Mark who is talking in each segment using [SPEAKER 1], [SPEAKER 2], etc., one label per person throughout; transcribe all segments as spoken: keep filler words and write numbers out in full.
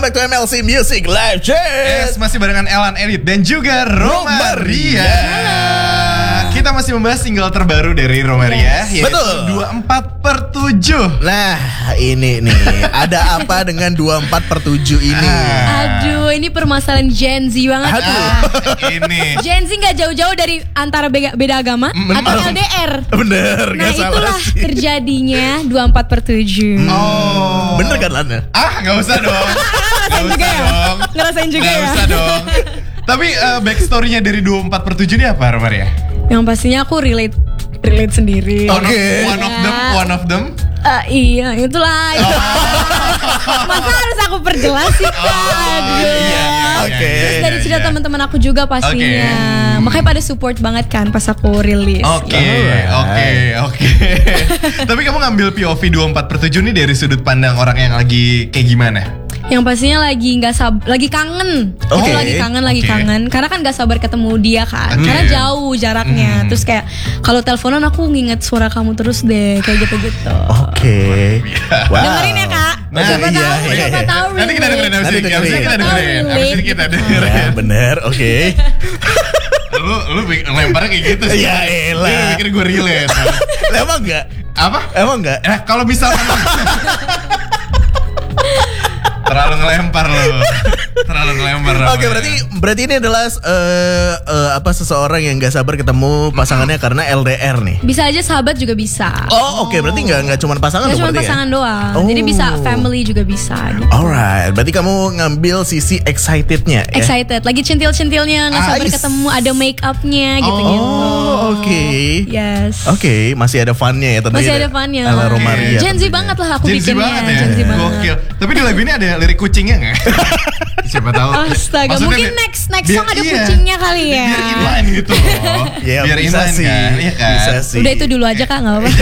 [SPEAKER 1] back to M L C Music Live Chat.
[SPEAKER 2] Yes, masih barengan Elan Edit dan juga Romaria.
[SPEAKER 1] Romaria.
[SPEAKER 2] Kita masih membahas single terbaru dari Romaria,
[SPEAKER 1] Yes.
[SPEAKER 2] yaitu
[SPEAKER 1] Betul.
[SPEAKER 2] dua puluh empat per tujuh.
[SPEAKER 1] Nah, ini nih, ada apa dengan dua puluh empat per tujuh ini?
[SPEAKER 3] Aduh, ini permasalahan Gen Z banget.
[SPEAKER 1] Aduh.
[SPEAKER 2] Ah, ini.
[SPEAKER 3] Gen Z gak jauh-jauh dari antara beda, beda agama
[SPEAKER 1] Mm,
[SPEAKER 3] atau
[SPEAKER 1] mm.
[SPEAKER 3] L D R.
[SPEAKER 1] Bener,
[SPEAKER 3] Nah
[SPEAKER 1] gak salah
[SPEAKER 3] itulah
[SPEAKER 1] sih.
[SPEAKER 3] terjadinya dua puluh empat per tujuh.
[SPEAKER 2] Oh.
[SPEAKER 1] Bener kan Lana?
[SPEAKER 2] Ah, gak usah dong. Gak usah
[SPEAKER 3] juga ya?
[SPEAKER 2] dong.
[SPEAKER 3] Ngerasain juga
[SPEAKER 2] Gak
[SPEAKER 3] ya?
[SPEAKER 2] usah dong. Tapi uh, backstory-nya dari dua puluh empat per tujuh ini apa, Romaria?
[SPEAKER 3] Yang pastinya aku relate relate sendiri.
[SPEAKER 2] One,
[SPEAKER 1] Oke.
[SPEAKER 2] of, one of them, one of them.
[SPEAKER 3] Eh, iya, itulah. Masa harus aku perjelas sih, Kak? Aduh.
[SPEAKER 2] iya, iya,
[SPEAKER 1] Oke.
[SPEAKER 2] iya,
[SPEAKER 3] Terus
[SPEAKER 2] iya,
[SPEAKER 3] dari cerita
[SPEAKER 2] iya.
[SPEAKER 3] teman-teman aku juga pastinya.
[SPEAKER 2] Oke.
[SPEAKER 3] Makanya pada support banget kan pas aku rilis.
[SPEAKER 2] Oke,
[SPEAKER 1] Alright.
[SPEAKER 2] oke, oke. Tapi kamu ngambil P O V dua puluh empat per tujuh nih dari sudut pandang orang yang lagi kayak gimana?
[SPEAKER 3] Yang pastinya lagi nggak sab, lagi kangen.
[SPEAKER 1] Oke.
[SPEAKER 3] Aku lagi kangen, lagi
[SPEAKER 2] Oke.
[SPEAKER 3] kangen. Karena kan nggak sabar ketemu dia kan.
[SPEAKER 2] Oke.
[SPEAKER 3] Karena jauh jaraknya.
[SPEAKER 2] Hmm.
[SPEAKER 3] Terus kayak kalau teleponan aku nginget suara kamu terus deh, kayak gitu-gitu.
[SPEAKER 1] Oke. Wow.
[SPEAKER 3] Dengerin ya kak.
[SPEAKER 2] Nah,
[SPEAKER 3] siapa
[SPEAKER 1] iya,
[SPEAKER 3] tahu,
[SPEAKER 1] iya,
[SPEAKER 3] siapa
[SPEAKER 1] iya.
[SPEAKER 3] tahu.
[SPEAKER 2] Nanti kita dengerin abis
[SPEAKER 1] Nanti
[SPEAKER 2] ini, abis ini
[SPEAKER 1] dengerin.
[SPEAKER 2] kita dengerin, abis ini kita
[SPEAKER 1] Ya,
[SPEAKER 2] dengerin.
[SPEAKER 1] bener, oke.
[SPEAKER 2] Lu lu bikin- lemparnya kayak gitu sih.
[SPEAKER 1] Ya elah.
[SPEAKER 2] Dia pikir gue relate.
[SPEAKER 1] Lah, Emang enggak?
[SPEAKER 2] Apa?
[SPEAKER 1] Emang enggak?
[SPEAKER 2] Nah, kalau misalkan terlalu ngelempar lo, terlalu ngelempar.
[SPEAKER 1] Oke, berarti berarti ini adalah eh, eh, apa seseorang yang nggak sabar ketemu pasangannya karena L D R nih.
[SPEAKER 3] Bisa aja sahabat juga bisa.
[SPEAKER 1] Oh, oke, berarti nggak nggak cuma pasangan
[SPEAKER 3] Gak
[SPEAKER 1] dong
[SPEAKER 3] cuma
[SPEAKER 1] berarti
[SPEAKER 3] pasangan
[SPEAKER 1] ya?
[SPEAKER 3] doang.
[SPEAKER 1] Oh.
[SPEAKER 3] Jadi bisa family juga bisa gitu.
[SPEAKER 1] Alright, berarti kamu ngambil sisi excitednya ya?
[SPEAKER 3] Excited, lagi centil-centilnya, nggak
[SPEAKER 2] Ah,
[SPEAKER 3] sabar
[SPEAKER 1] yes.
[SPEAKER 3] ketemu, ada make upnya gitu-gitu.
[SPEAKER 1] Oh, oke.
[SPEAKER 3] Yes.
[SPEAKER 1] Oke, masih ada funnya ya tentunya.
[SPEAKER 3] Masih ada funnya.
[SPEAKER 1] Ala Romaria.
[SPEAKER 3] Gen Z
[SPEAKER 1] tentunya.
[SPEAKER 3] banget lah aku
[SPEAKER 2] Gen Z
[SPEAKER 3] bikinnya.
[SPEAKER 2] banget ya.
[SPEAKER 3] Gen Z banget.
[SPEAKER 2] Gokil. Tapi di lagu ini ada lirik kucingnya nggak? Siapa tahu.
[SPEAKER 3] Astaga,
[SPEAKER 2] Maksudnya
[SPEAKER 3] mungkin
[SPEAKER 2] bi-
[SPEAKER 3] next next
[SPEAKER 2] biar-
[SPEAKER 3] song ada
[SPEAKER 2] iya.
[SPEAKER 3] kucingnya kali ya.
[SPEAKER 2] Biar inline gitu loh.
[SPEAKER 1] Ya,
[SPEAKER 2] Biar
[SPEAKER 1] bisa
[SPEAKER 2] inline
[SPEAKER 1] sih.
[SPEAKER 2] kan. Iya kan.
[SPEAKER 1] Bisa sih.
[SPEAKER 3] Udah itu dulu aja kak, nggak apa-apa.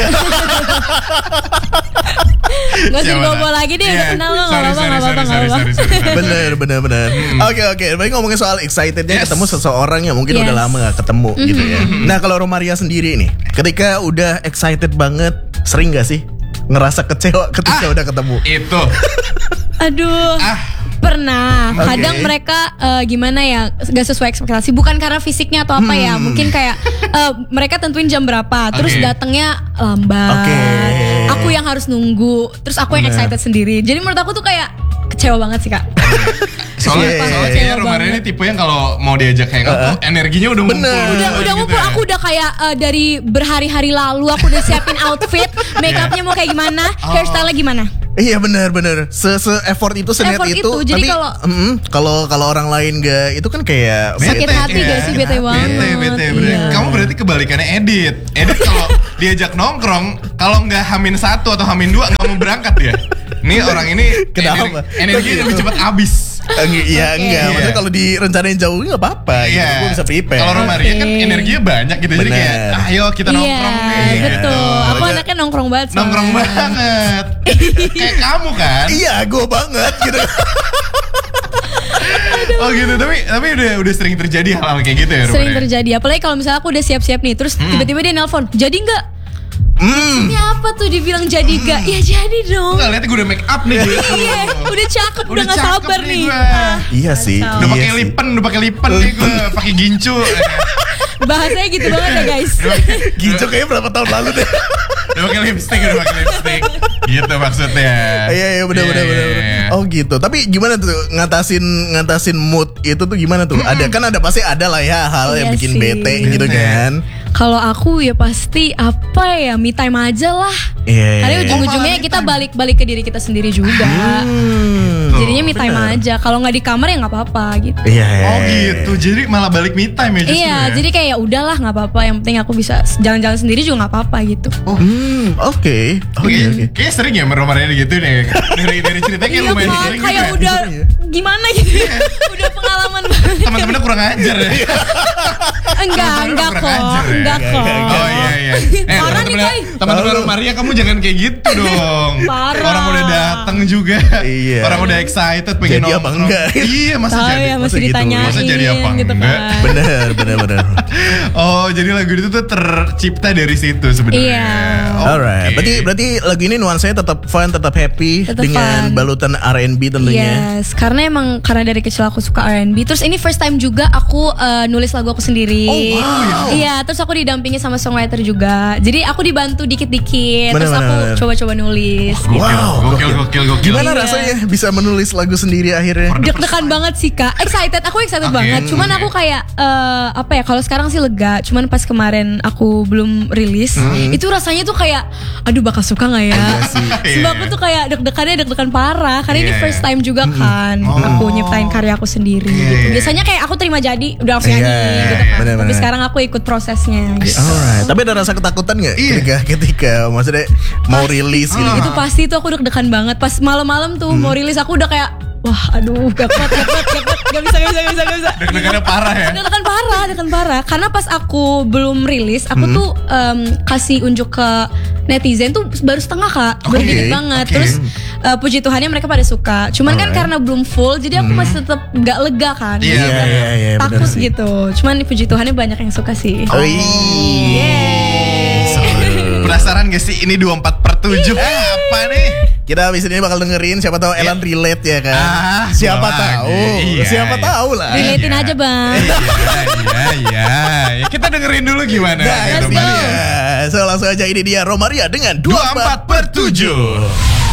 [SPEAKER 3] Gak usah
[SPEAKER 2] Siapa
[SPEAKER 3] dibawa
[SPEAKER 2] tahu?
[SPEAKER 3] lagi deh,
[SPEAKER 2] Iya.
[SPEAKER 3] udah kenal lo, nggak
[SPEAKER 2] Sorry,
[SPEAKER 3] apa-apa,
[SPEAKER 2] sorry,
[SPEAKER 3] nggak apa-apa,
[SPEAKER 2] sorry,
[SPEAKER 3] nggak
[SPEAKER 2] sorry,
[SPEAKER 3] apa-apa.
[SPEAKER 2] sorry, sorry.
[SPEAKER 1] Bener, bener, bener. Oke, oke. Baik, ngomongin soal excitednya
[SPEAKER 2] Yes.
[SPEAKER 1] ketemu seseorang yang mungkin
[SPEAKER 3] Yes.
[SPEAKER 1] udah lama gak ketemu gitu ya. Nah, kalau Romaria sendiri nih, ketika udah excited banget, sering gak sih ngerasa kecewa ketika
[SPEAKER 2] Ah.
[SPEAKER 1] udah ketemu?
[SPEAKER 2] Itu.
[SPEAKER 3] Aduh.
[SPEAKER 2] Ah.
[SPEAKER 3] Pernah,
[SPEAKER 1] Oke.
[SPEAKER 3] kadang mereka eh, gimana ya, gak sesuai ekspektasi. Bukan karena fisiknya atau apa ya, mungkin kayak eh, mereka tentuin jam berapa, terus
[SPEAKER 2] Oke.
[SPEAKER 3] datangnya lambat.
[SPEAKER 1] Oke.
[SPEAKER 3] Aku yang harus nunggu, terus aku yang
[SPEAKER 1] Bener.
[SPEAKER 3] excited sendiri. Jadi menurut aku tuh kayak kecewa banget sih kak.
[SPEAKER 2] Soalnya,
[SPEAKER 1] Iya.
[SPEAKER 2] soalnya kayaknya
[SPEAKER 3] Kecewa
[SPEAKER 2] Romaria ini
[SPEAKER 3] banget.
[SPEAKER 2] tipe yang kalau mau diajak hangout tuh energinya udah
[SPEAKER 1] Bener.
[SPEAKER 2] ngumpul.
[SPEAKER 3] Udah
[SPEAKER 2] gitu
[SPEAKER 3] udah
[SPEAKER 2] ya.
[SPEAKER 3] ngumpul, aku udah kayak eh, dari berhari-hari lalu aku udah siapin outfit, make upnya mau kayak gimana,
[SPEAKER 2] Oh.
[SPEAKER 3] hairstyle gimana.
[SPEAKER 1] Iya benar benar. Se se effort itu seniat
[SPEAKER 3] Effort
[SPEAKER 1] itu.
[SPEAKER 3] itu, jadi
[SPEAKER 1] tapi
[SPEAKER 3] kalau-
[SPEAKER 1] mm, kalau kalau orang lain gak itu kan kayak
[SPEAKER 2] Bete,
[SPEAKER 3] Sakit hati
[SPEAKER 2] ya.
[SPEAKER 3] gak sih, bete banget.
[SPEAKER 2] Bete, bete, bete.
[SPEAKER 3] Iya.
[SPEAKER 2] Kamu berarti kebalikannya Edit. Edit kalau diajak nongkrong, kalau nggak hamin satu atau hamin dua nggak mau berangkat dia. Nih orang ini
[SPEAKER 1] Kenapa?
[SPEAKER 2] energi, energinya
[SPEAKER 1] Kok
[SPEAKER 2] lebih
[SPEAKER 1] gitu?
[SPEAKER 2] cepat habis.
[SPEAKER 1] Enggak, iya
[SPEAKER 3] Oke.
[SPEAKER 1] enggak.
[SPEAKER 2] Iya.
[SPEAKER 1] Maksudnya kalau direncanain jauh nggak apa-apa. Gitu.
[SPEAKER 2] Iya.
[SPEAKER 1] Gue bisa prepare.
[SPEAKER 2] Kalau Romaria kan
[SPEAKER 3] Oke.
[SPEAKER 2] energinya banyak gitu. Jadi
[SPEAKER 1] Bener.
[SPEAKER 2] kayak, ayo kita nongkrong
[SPEAKER 3] Iya,
[SPEAKER 2] nih.
[SPEAKER 3] betul. Aku
[SPEAKER 1] Makanya-
[SPEAKER 3] anaknya nongkrong banget. soalnya.
[SPEAKER 2] Nongkrong banget. Kayak kamu kan.
[SPEAKER 1] Iya, gue banget gitu.
[SPEAKER 2] Oh gitu. Tapi tapi udah udah sering terjadi hal-hal kayak gitu ya
[SPEAKER 3] Sering
[SPEAKER 2] Romaria?
[SPEAKER 3] terjadi. Apalagi kalau misalnya aku udah siap-siap nih, terus tiba-tiba dia nelpon, jadi nggak?
[SPEAKER 1] Hmm.
[SPEAKER 3] Ini apa tuh dibilang jadi nggak? Ya jadi dong.
[SPEAKER 2] Enggak, lihat gue udah make up nih gitu.
[SPEAKER 3] Iya, udah cakep, udah nggak
[SPEAKER 2] cakep
[SPEAKER 3] sabar nih.
[SPEAKER 2] gua.
[SPEAKER 3] Ah,
[SPEAKER 1] Iya sih.
[SPEAKER 3] kacau.
[SPEAKER 2] Udah
[SPEAKER 1] Iya
[SPEAKER 2] pakai
[SPEAKER 1] sih.
[SPEAKER 2] lipen, udah pakai lipen nih gue, pakai gincu.
[SPEAKER 3] Bahasanya gitu banget ya guys.
[SPEAKER 1] Ginjo kayaknya berapa tahun lalu deh.
[SPEAKER 2] Udah pakai lipstick, udah pakai lipstick. Gitu maksudnya.
[SPEAKER 1] Iya iya benar
[SPEAKER 2] Iya,
[SPEAKER 1] benar
[SPEAKER 2] iya,
[SPEAKER 1] benar.
[SPEAKER 2] iya.
[SPEAKER 1] Oh gitu. Tapi gimana tuh ngatasin ngatasin mood itu tuh gimana tuh? Ada kan ada pasti ada lah ya hal yang
[SPEAKER 3] Iya
[SPEAKER 1] bikin
[SPEAKER 3] sih.
[SPEAKER 1] bete gitu
[SPEAKER 2] Bete.
[SPEAKER 1] kan.
[SPEAKER 3] Kalau aku ya pasti apa ya, me time aja lah.
[SPEAKER 1] Iya.
[SPEAKER 3] Karena
[SPEAKER 2] Oh,
[SPEAKER 3] ujung-ujungnya
[SPEAKER 2] malah me
[SPEAKER 3] kita
[SPEAKER 2] time.
[SPEAKER 3] balik-balik ke diri kita sendiri juga.
[SPEAKER 1] Hmm.
[SPEAKER 3] Jadinya me time
[SPEAKER 1] benar.
[SPEAKER 3] aja. Kalau nggak di kamar ya nggak apa-apa gitu.
[SPEAKER 1] Iya.
[SPEAKER 2] Oh gitu, jadi malah balik me time ya justru
[SPEAKER 3] Iya,
[SPEAKER 2] ya?
[SPEAKER 3] jadi kayak ya udahlah nggak apa-apa. Yang penting aku bisa jalan-jalan sendiri juga nggak apa-apa gitu.
[SPEAKER 1] Hmm, oke. Oke
[SPEAKER 2] Kayaknya-
[SPEAKER 1] oke.
[SPEAKER 2] Kayaknya sering ya Romaria gitu nih. Dari dari ceritanya kayak
[SPEAKER 3] Iya
[SPEAKER 2] lumayan
[SPEAKER 3] Kak,
[SPEAKER 2] sering
[SPEAKER 3] kayak
[SPEAKER 2] gitu ya.
[SPEAKER 3] udah
[SPEAKER 1] Iya.
[SPEAKER 3] gimana gitu ya. Udah pengalaman banget.
[SPEAKER 2] Teman-temannya kurang ajar ya.
[SPEAKER 3] Enggak,
[SPEAKER 2] Teman-teman
[SPEAKER 3] enggak
[SPEAKER 2] kurang
[SPEAKER 3] kok.
[SPEAKER 2] ajar ya?
[SPEAKER 3] Enggak
[SPEAKER 1] Enggak,
[SPEAKER 3] kok.
[SPEAKER 1] enggak, enggak.
[SPEAKER 2] Oh iya iya. Eh
[SPEAKER 3] Parah nih,
[SPEAKER 2] teman-teman
[SPEAKER 3] Boy.
[SPEAKER 2] teman-teman
[SPEAKER 1] Tahu.
[SPEAKER 2] Romaria kamu jangan kayak gitu dong.
[SPEAKER 3] Parah.
[SPEAKER 2] Orang udah datang datang juga.
[SPEAKER 1] Iya.
[SPEAKER 2] Orang udah excited pengen
[SPEAKER 1] Jadi apa
[SPEAKER 2] nongkrong.
[SPEAKER 1] enggak?
[SPEAKER 2] Iya, masa
[SPEAKER 3] Tahu
[SPEAKER 2] jadi?
[SPEAKER 3] ya masih
[SPEAKER 1] masa gitu?
[SPEAKER 3] ditanyain
[SPEAKER 2] Masa jadi apa
[SPEAKER 3] gitu
[SPEAKER 2] enggak?
[SPEAKER 3] kan.
[SPEAKER 1] Bener, bener, bener.
[SPEAKER 2] Oh, jadi lagu itu tuh tercipta dari situ sebenarnya.
[SPEAKER 3] Iya.
[SPEAKER 2] Oke.
[SPEAKER 1] Alright, berarti berarti lagu ini nuansanya tetap fun, tetap happy
[SPEAKER 3] Tetap
[SPEAKER 1] dengan
[SPEAKER 3] fun.
[SPEAKER 1] balutan R and B tentunya.
[SPEAKER 3] Yes, karena emang karena dari kecil aku suka R and B. Terus ini first time juga aku uh, nulis lagu aku sendiri.
[SPEAKER 1] Oh, wow.
[SPEAKER 3] Iya, terus aku didampingi sama songwriter juga. Jadi aku dibantu dikit-dikit.
[SPEAKER 1] Bener,
[SPEAKER 3] Terus
[SPEAKER 1] bener,
[SPEAKER 3] aku
[SPEAKER 1] bener.
[SPEAKER 3] coba-coba nulis.
[SPEAKER 2] Gokil,
[SPEAKER 1] Wow,
[SPEAKER 2] gokil, gokil, gokil.
[SPEAKER 1] Gimana
[SPEAKER 3] Iya.
[SPEAKER 1] rasanya bisa menulis lagu sendiri akhirnya?
[SPEAKER 3] Deg-degan banget sih kak, excited, aku excited
[SPEAKER 2] Oke.
[SPEAKER 3] banget. Cuman aku kayak eh, apa ya? Kalau sekarang sih lega. Cuman pas kemarin aku belum rilis, itu rasanya tuh kayak, aduh bakal suka nggak ya?
[SPEAKER 1] Iya sih.
[SPEAKER 3] Sebab aku tuh kayak deg-degannya deg-degan parah. Karena ini
[SPEAKER 2] Iya.
[SPEAKER 3] first time juga kan,
[SPEAKER 2] Oh.
[SPEAKER 3] aku nyiptain karya aku sendiri.
[SPEAKER 2] Iya,
[SPEAKER 3] Gitu.
[SPEAKER 2] iya.
[SPEAKER 3] Biasanya kayak aku terima jadi, udah langsung
[SPEAKER 1] Iya,
[SPEAKER 3] nyanyi
[SPEAKER 1] iya,
[SPEAKER 3] gitu
[SPEAKER 1] iya.
[SPEAKER 3] kan.
[SPEAKER 1] Bener-bener.
[SPEAKER 3] Tapi sekarang aku ikut prosesnya. Gitu.
[SPEAKER 1] Alright, tapi ada rasa ketakutan nggak
[SPEAKER 2] Iya.
[SPEAKER 1] ketika ketika maksudnya mau rilis gitu?
[SPEAKER 2] Ah.
[SPEAKER 3] Itu pasti tuh aku deg-degan banget. Pas malam-malam tuh mau rilis aku udah kayak, wah aduh gak kuat, gak kuat, gak kuat, gak bisa, gak bisa, gak bisa, gak bisa.
[SPEAKER 2] Deg-degannya parah ya.
[SPEAKER 3] Deg-degan parah, deg-degan parah. Karena pas aku belum rilis, aku tuh em, kasih unjuk ke netizen tuh baru setengah kak, baru
[SPEAKER 1] Oke,
[SPEAKER 3] dikit banget.
[SPEAKER 2] oke.
[SPEAKER 3] Terus eh, puji Tuhannya mereka pada suka. Cuman kan
[SPEAKER 1] Alright.
[SPEAKER 3] karena belum full, jadi aku masih tetap gak lega kan.
[SPEAKER 2] Iya,
[SPEAKER 1] Iya, iya, iya, bener
[SPEAKER 3] Takut
[SPEAKER 1] sih.
[SPEAKER 3] gitu. Cuman puji Tuhannya banyak yang suka sih.
[SPEAKER 1] Oh, iya.
[SPEAKER 2] Penasaran gak sih ini dua puluh empat per tujuh apa nih?
[SPEAKER 1] Kita abis ini bakal dengerin, siapa tahu Elan relate ya kan?
[SPEAKER 2] Ah,
[SPEAKER 1] siapa
[SPEAKER 2] lagi.
[SPEAKER 1] tahu,
[SPEAKER 2] Iya,
[SPEAKER 1] siapa
[SPEAKER 2] iya.
[SPEAKER 1] tahu lah.
[SPEAKER 3] Relatein aja bang.
[SPEAKER 2] Iya, iya, iya. Ya, kita dengerin dulu gimana.
[SPEAKER 1] Nah,
[SPEAKER 3] Let's
[SPEAKER 1] ini
[SPEAKER 3] go.
[SPEAKER 1] dia. So langsung aja ini dia Romaria dengan
[SPEAKER 2] dua puluh empat per tujuh.